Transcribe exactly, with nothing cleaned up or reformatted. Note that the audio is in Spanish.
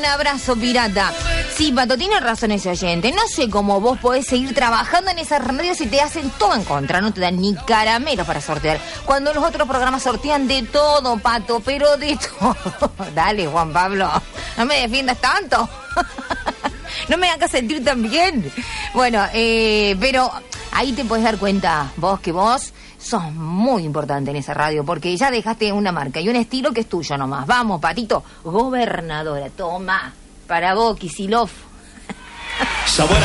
Un abrazo, pirata. Sí, Pato, tiene razón ese oyente. No sé cómo vos podés seguir trabajando en esas radios si te hacen todo en contra. No te dan ni caramelos para sortear. Cuando los otros programas sortean de todo, Pato, pero de todo. Dale, Juan Pablo, no me defiendas tanto. No me hagas sentir tan bien. Bueno, eh, pero ahí te podés dar cuenta, vos, que vos sos muy importante en esa radio, porque ya dejaste una marca y un estilo que es tuyo nomás. Vamos, Patito, gobernadora, toma, para vos, Kicillof.